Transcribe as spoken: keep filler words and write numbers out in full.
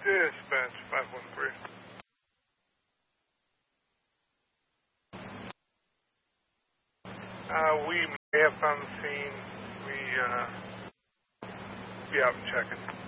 Dispatch five one three. Uh, we may have found the scene. We, uh, be out and checking.